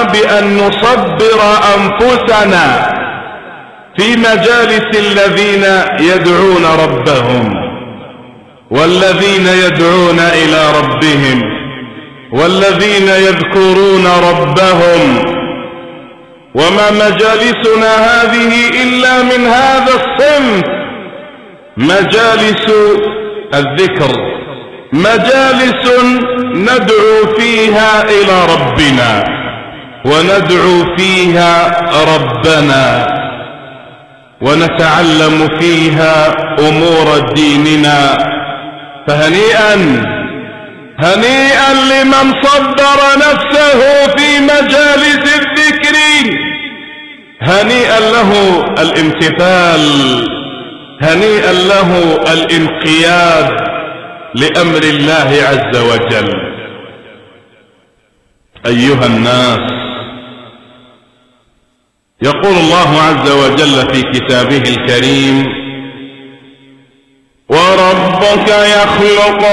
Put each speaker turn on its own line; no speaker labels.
بأن نصبر أنفسنا في مجالس الذين يدعون ربهم والذين يدعون إلى ربهم والذين يذكرون ربهم. وما مجالسنا هذه إلا من هذا الصنف، مجالس الذكر، مجالس ندعو فيها إلى ربنا وندعو فيها ربنا ونتعلم فيها أمور ديننا. فهنيئا هنيئا لمن صبر نفسه في مجالس الذكر، هنيئا له الامتثال، هنيئا له الانقياد لأمر الله عز وجل. أيها الناس، يقول الله عز وجل في كتابه الكريم: وربك يخلق